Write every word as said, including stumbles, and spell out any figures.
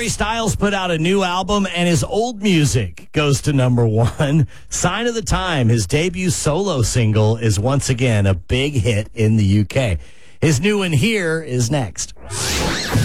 Harry Styles put out a new album, and his old music goes to number one. Sign of the Time, his debut solo single, is once again a big hit in the U K. His new one here is next.